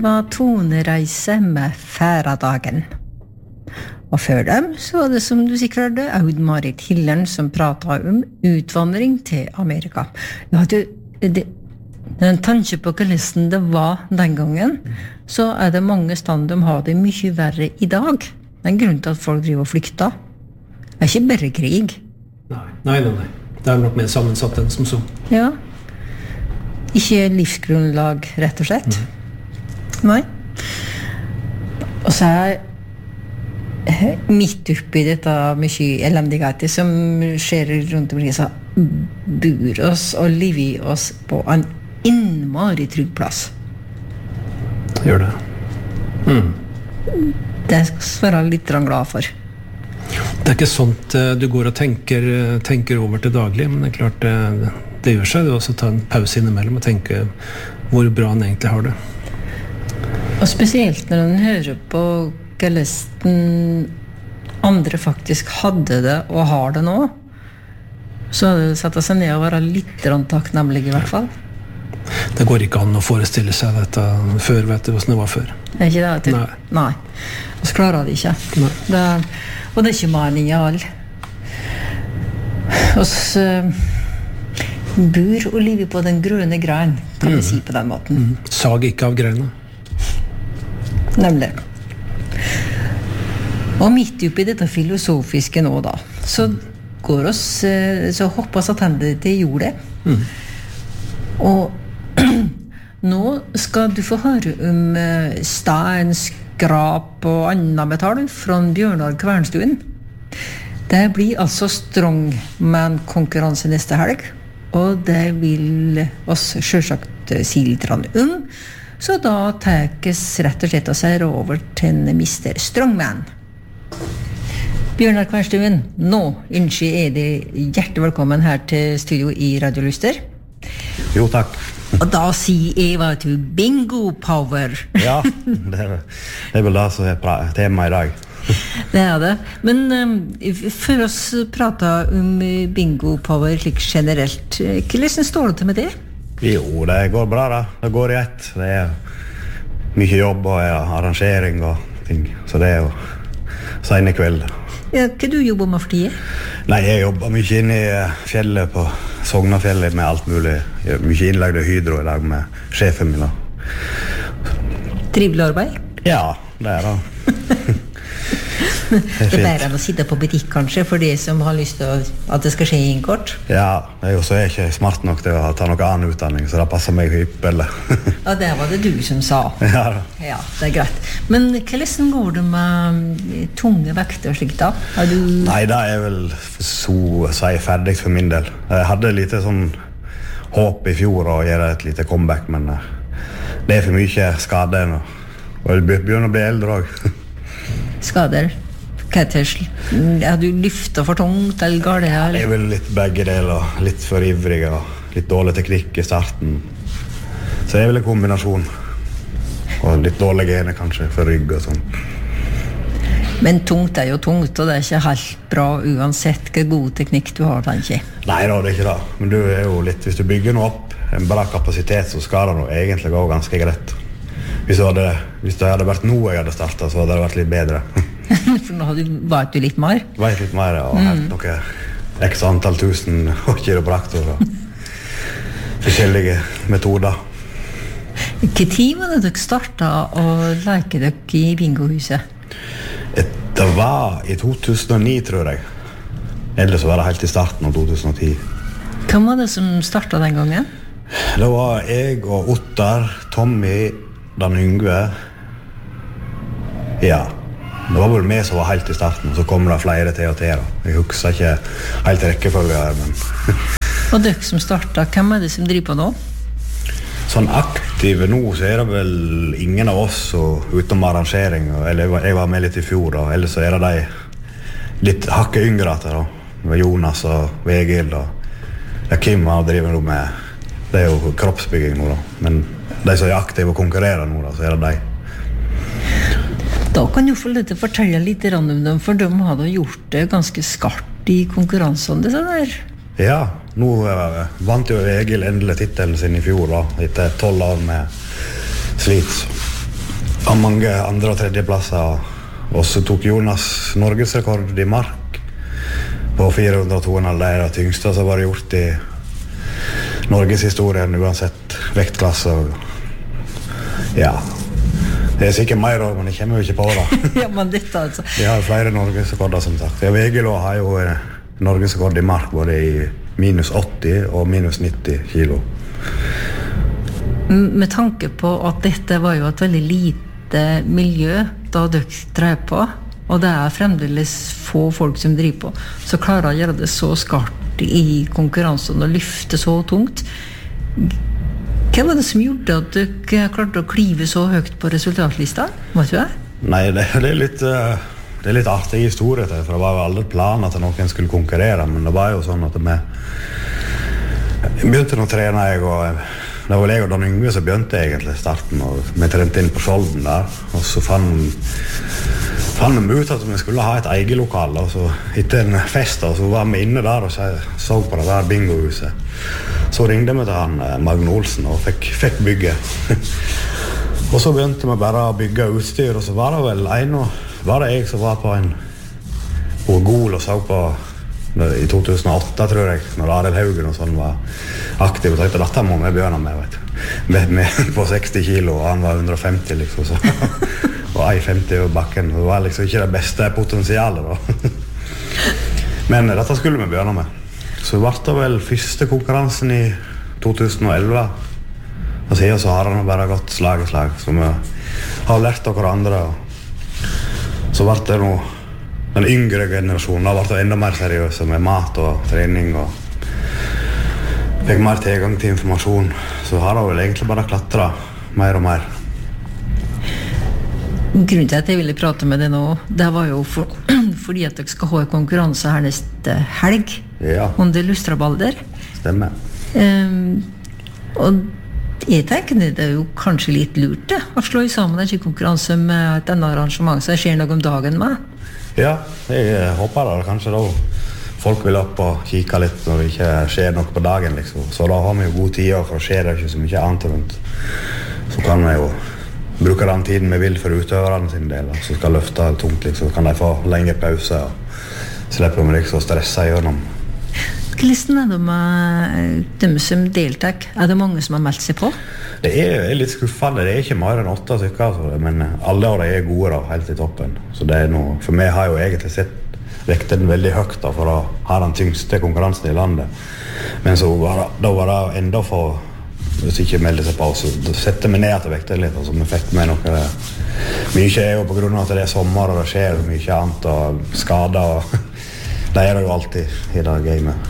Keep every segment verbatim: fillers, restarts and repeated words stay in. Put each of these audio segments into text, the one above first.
var tonereise med Færadagen. Og før dem så var det, som du sikkert hørte, Aud-Marit Hillern som pratet om utvandring til Amerika. Ja, du, det, den tanke på hvordan det var den gangen, så er det mange stand de har det mye verre i dag. Det er en grunn til at folk driver og flykter. Det er ikke bare krig. Nei, nei, nei, nei. Det er nok mer sammensatt enn som så. Ja. Ikke livsgrunnlag, rett og slett. Mm. Nei. Og så er midt oppi dette mye elendighet som skjer rundt omkring, så bor oss og lever oss på en innmari trygg plass. Gjør det. Mm. Det skal jeg være litt glad for. Det er ikke sånt du går og tenker, tenker over til daglig, men det er klart det, det gjør seg. Du også ta en pause innimellom og tenke hvor bra han egentlig har det. Og spesielt når han hører på hvordan andre faktisk hadde det og har det nå, så hadde det satt seg ned og være litt takknemlig i hvert fall. Det går ikke an å forestille seg dette før, vet du, hvordan det var før. Det er ikke det, vet du? Nei. Nei. Og så klarer det ikke. Nei. Det er, og det er ikke mening i all. Og så bor og lever på den grønne grein, kan vi mm. si på den måten. Mm. Sag ikke av greina. Nemlig. Og midt oppi dette filosofiske nå da, så går oss, så hoppas at hendene til jordet. Mm. Og nå skal du få høre om stein, skrap og annet metall fra Bjørnar Kvernstuen. Det blir altså strongman-konkurranse neste helg, og det vil oss selvsagt si litt om. Så da tekes rett og slett å seg over til mister Strongman. Bjørnar Kvernstuen, nå ønsker jeg deg hjertelig velkommen her til studio i Radio Lyster. Jo, takk. Og da sier jeg hva til bingo power. Ja, det er, det er vel det som er tema i dag. Det er det. Men um, for oss prater om bingo power slik generelt, hvordan står det til med det? Jo, det går bra da. Det går i ett. Det er mye jobb og arrangering og ting. Så det er jo sene kveld. Ja, hva du jobber med for tiden? Nei, jeg jobber mye inne i fjellet på Sognafjellet med alt mulig. Jeg er mye innlagd i Hydro i dag med sjefen min. Trivelig arbeid? Ja, det er det. Det er bedre enn å sitte på butikk kanskje for de som har lyst til at det skal skje inn kort. Ja, jeg er ikke smart nok til å ta noen annen utdanning, så det passer meg hyppelig. Ja, det var det du som sa. Ja, da. Ja, det er greit. Men hvordan går det med tunge vekter og slikt da? Du... Nei, det er vel så å si ferdig for min del. Jeg hadde litt sånn håp i fjor å gjøre et lite comeback, men det er for mye skade nå. Og jeg begynner å bli eldre også. Skader? Hva er du lyftet for tungt eller galt? Det er vel litt begge deler, litt for ivrig og litt dårlig teknikk i starten. Så det er vel en kombinasjon. Og litt dårlige gener kanskje for rygg og sånn. Men tungt er jo tungt, og det er ikke helt bra uansett hvor god teknikk du har, tenker jeg. Nei da, det er ikke det. Men du er jo litt, hvis du bygger noe opp, en bra kapasitet, så skal det noe egentlig gå ganske greit. Hvis det, hadde, hvis det hadde vært noe jeg hadde startet, så hadde det vært litt bedre. For nå hadde du vært litt mer? Vært litt mer, og mm. helt noe x antall tusen og kiropraktor og forskjellige metoder. Hva tid var det dere startet å leke dere i bingohuset? Det var i to tusen og ni, tror jeg. Ellers var det helt i starten av to tusen og ti. Hvem var det som startet den gangen? Det var jeg og Ottar, Tommy, Dan Yngve. Ja, det var vel meg som var helt i starten, så kom det flere til og til. Jeg husker ikke helt rekkefølge her, men... Og dere som startet, hvem er det som driver på nå? Sånn aktive nå, så er det vel ingen av oss utenom arrangering. Eller jeg var med litt i fjor, og ellers så er det de litt hakket yngre etter, da. Det var Jonas og Vegil, og ja, Kim har driver nå med... Det er jo kroppsbygging nå, da. Men de som er aktive og konkurrerer nå, da, så er det de. Da kan du få litt fortelle litt om dem, for de hadde gjort det ganske skarpt i konkurransen, det sånn der. Ja, nå uh, vant jo Egil endelig titelen sin i fjor, da, etter tolv år med slit. av mange andre- og tredjeplasser. Og så tok Jonas Norgesrekord i mark på fire hundre og to komma fem. Det er det tyngste som var gjort i Norges historien, uansett vektklasse. Ja, det er sikkert mer, men det kommer jo ikke på det. Ja, men dette altså. Vi har flere Norgesrekorder, som sagt. Ja, Vegelå har jo Norgesrekord i mark både i minus åtti og minus nitti kilo. Med tanke på at dette var jo et veldig lite miljø da dere drev på, og det er fremdeles få folk som driver på, så klarer å gjøre det så skarpt i konkurransen og lyfte så tungt. Hva var det som gjorde at dere klarte å klive så høyt på resultatlista? Vet du det? Nei, det, det er litt det er litt artig historie til, for det var jo aldri planen at noen skulle konkurrere, men det var jo sånn at vi begynte å trene, jeg og det var jeg og Dan Yngve som begynte egentlig starten, og vi trente inn på Skjolden der, og så fant fann vi ut at vi skulle ha et eget lokal, og så etter en fest, og så var vi inne der og så på det der bingohuset. Så ringte vi til han Magne Olsen og fikk, fikk bygge. Og så begynte vi bare å bygge utstyr, og så var det vel en, og var det jeg som var på en på Gol og så på i to tusen og åtte, tror jeg, når Arild Haugen og sånn var aktiv, og tenkte, dette må vi begynne med, vet du. Med, med på seksti kilo, og han var hundre og femti, liksom, så. Og en femti over bakken. Det var liksom ikke det beste potensialet, da. Men dette skulle vi begynne med. Så ble det vel første konkurransen i to tusen og elleve. Og siden så har han bare gått slag og slag, så vi har lært av hverandre. Så ble det noe den yngre generasjonen har vært enda mer seriøse med mat og trening og fikk mer tilgang til informasjon, så har det vel egentlig bare klatret mer og mer. Grunnen til at jeg ville prate med deg nå, det var jo for, fordi at dere skal ha en konkurranse her neste helg, ja. Under Lustrabalder. Stemmer. Um, og jeg tenker det er jo kanskje litt lurt det, å slå sammen en konkurranse med et annet arrangement som skjer noe om dagen med. Ja, jeg håper det kanskje da folk vil opp og kikke litt når det ikke skjer noe på dagen, liksom. Så da har vi jo god tid, for det skjer det ikke så mye annet rundt. Så kan vi jo bruke den tiden vi vil for utøverne sin del, så skal løfte tungt, liksom. Så kan de få lenge pause og slippe om liksom å stresse gjennom. Hvordan er det med dem som deltar? Er det mange som har meldt seg på? Det er, er litt skuffende, det er ikke mer enn åtte stykker, altså. Men alle av dem er gode da, helt i toppen. Så det er noe, for meg har jo egentlig sett vekten veldig høyt da, for å ha den tyngste konkurransen i landet. Men så var det, da var det enda for, hvis ikke meldte seg på, så setter vi ned etter vekten litt, altså vi fikk med noe. Mye er jo på grunn av at det er sommer og det skjer mye annet og skader, og det er det jo alltid i det gamet.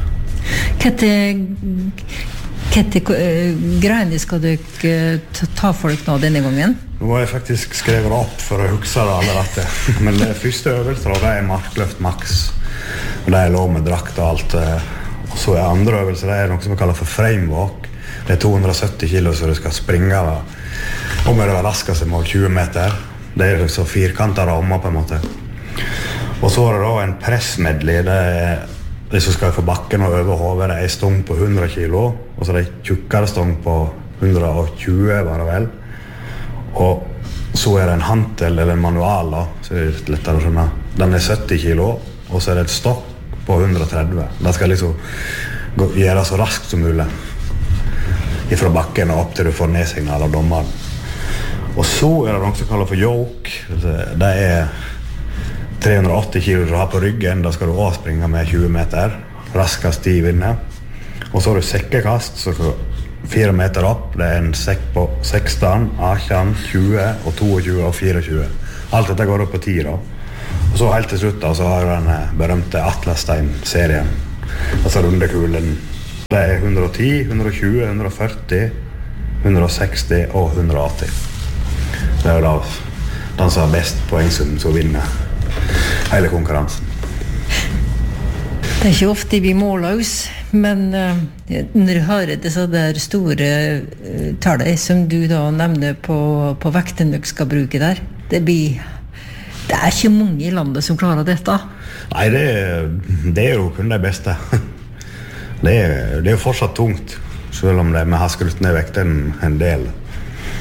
Hva greiene skal dere ta for dere nå denne gangen? Nå har jeg faktisk skrevet opp for å huske det alle dette. Men det første øvelse det er markløft maks. Og det er lov med drakt og alt. Og så er andre øvelse, det er noe som vi kaller for framewalk. Det er to hundre og sytti kilo, så du skal springe da. Og med det raskeste mål tjue meter. Det er så firkantet rammer på en måte. Og så er det da en pressmedley. Det er det som skal få bakken og over hodet. Det er en stong på hundre kilo, og så er det en tjukkere stong på hundre og tjue, var det vel. Og så er det en hantel eller en manual, da, så er det litt lettere å skjønne. Den er sytti kilo, og så er det et stokk på hundre og tretti. Det skal liksom gå, gjøre så raskt som mulig. Fra bakken og opp til du får nedsignal av dommeren. Og så er det noe som kaller for yoke. Det er tre hundre og åtti kilo du har på ryggen, da skal du også springe med tjue meter, raskest i vinner. Og så har du sekkekast, så fire meter opp, det er en sekk på seksten, atten, tjue, og tjueto og tjuefire. Alt dette går opp på ti da. Og så helt til slutt da, så har du den berømte Atlasstein-serien, altså rundekulen. Det er hundre og ti, hundre og tjue, hundre og førti, hundre og seksti og hundre og åtti. Det er jo da den som har best poengsum som vinner hele konkurransen. Det er ikke ofte vi måler oss, men uh, når du hører disse der store uh, tallene som du da nevner på, på vekten dere skal bruke der, det blir det er ikke mange i landet som klarer dette. Nei, det, det er jo kun det beste. Det er, det er jo fortsatt tungt, selv om det, vi har skrutt ned vekten en del.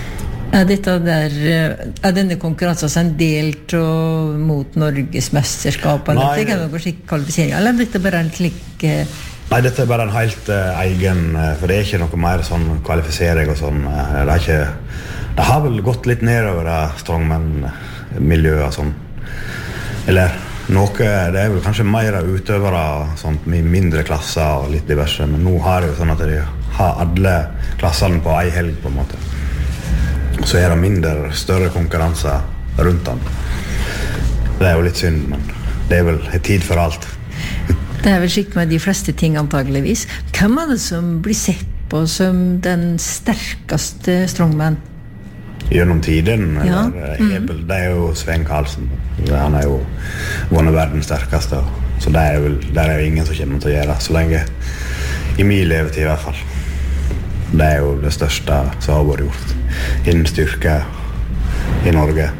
Er, dette der, er denne konkurransen en del til, mot Norges mesterskap, eller Nei, det er noe slik kvalifisering, eller er dette bare en slik... Uh, Nei, dette er bare en helt uh, egen, uh, for det er ikke noe mer sånn kvalifisering og sånn. Uh, det, er ikke, det har vel gått litt nedover det strongman-miljøet og sånn. Eller noe, det er vel kanskje mer utøvere sånt, med mindre klasser og litt diverse, men nå har det jo sånn at de har alle klassene på ei helg på en måte. Så er det mindre, større konkurranser rundt den. Det er jo litt synd, men det er vel en tid for alt. Det er vel slik med de fleste ting antageligvis. Hvem er det som blir sett på som den sterkeste strongman? Gjennom tiden, ja. eller, mm. det er jo Sven Karlsen. Han er jo vunnet verdens sterkeste, så det er, vel, det er jo ingen som kommer til å gjøre, så lenge i min levetid i hvert fall. Det er jo det største som har vært gjort innen styrke i Norge.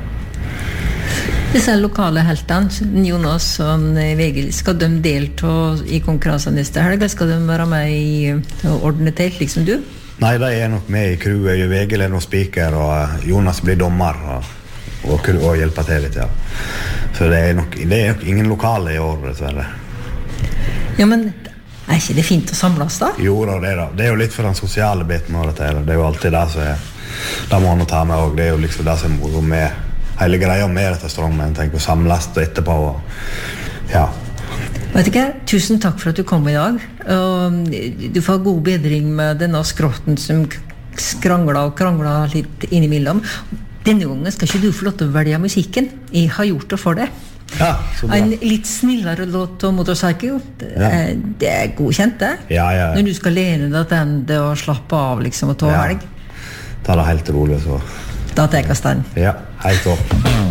Disse lokale heltene, Jonas og Vegil, skal de delta i konkurransen neste helg? Skal de være med i å ordne telt, liksom du? Nei, de er nok med i crewet. Vegil er noe speaker, og Jonas blir dommer og, og, og hjelper til litt, ja. Så det er nok, det er nok ingen lokale i år, dessverre. Ja, men er ikke det fint å samles da? Jo, da, det er det. Det er jo litt for den sosiale biten av dette. Det er jo alltid det som er, det må man ta med, og det er jo liksom det som må gå med hele greia med dette strongman, tenk å samles etterpå, og ja. Vet ikke, tusen takk for at du kom i dag, og du får god bedring med denne skrotten som skrangler og krangler litt innimellom. Denne gangen skal ikke du få lov til å velge musikken, jeg har gjort det for deg. Ja, så bra. En litt snillere låt om Motorcycle, ja. Det er godkjent det. Ja, ja, ja. Når du skal lene deg til det og slappe av liksom, og ta helg. Ja, ta det helt rolig, så. Da tar jeg stand. Ja, helt opp.